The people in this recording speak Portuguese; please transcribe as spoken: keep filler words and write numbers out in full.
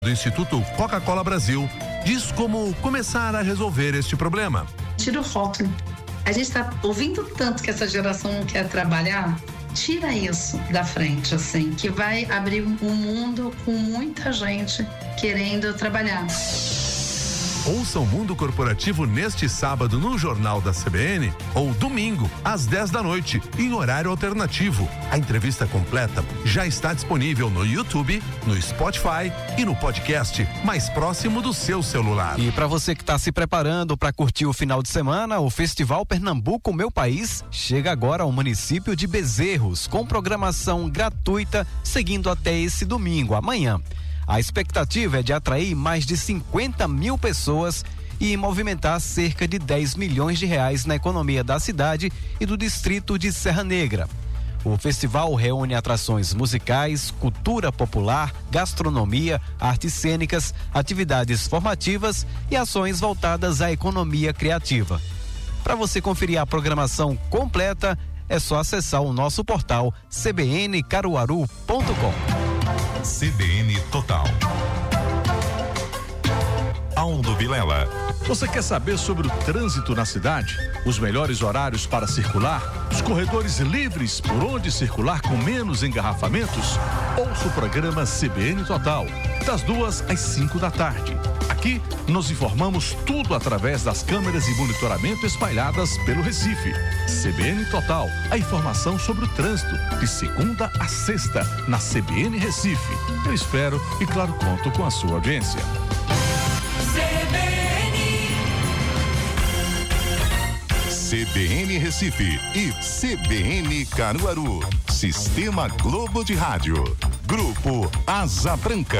do Instituto Coca-Cola Brasil diz como começar a resolver este problema. Tira o rótulo. A gente está ouvindo tanto que essa geração não quer trabalhar. Tira isso da frente, assim, que vai abrir um mundo com muita gente querendo trabalhar. Ouça o Mundo Corporativo neste sábado no Jornal da C B N ou domingo, às dez da noite, em horário alternativo. A entrevista completa já está disponível no YouTube, no Spotify e no podcast mais próximo do seu celular. E para você que está se preparando para curtir o final de semana, o Festival Pernambuco Meu País chega agora ao município de Bezerros, com programação gratuita, seguindo até esse domingo, amanhã. A expectativa é de atrair mais de cinquenta mil pessoas e movimentar cerca de dez milhões de reais na economia da cidade e do distrito de Serra Negra. O festival reúne atrações musicais, cultura popular, gastronomia, artes cênicas, atividades formativas e ações voltadas à economia criativa. Para você conferir a programação completa, é só acessar o nosso portal c b n caruaru ponto com. C B N Total. Aldo Vilela. Você quer saber sobre o trânsito na cidade? Os melhores horários para circular? Os corredores livres por onde circular com menos engarrafamentos? Ouça o programa C B N Total, das duas às cinco da tarde. Aqui, nos informamos tudo através das câmeras de monitoramento espalhadas pelo Recife. C B N Total, a informação sobre o trânsito, de segunda a sexta, na C B N Recife. Eu espero e, claro, conto com a sua audiência. C B N Recife e C B N Caruaru. Sistema Globo de Rádio. Grupo Asa Branca.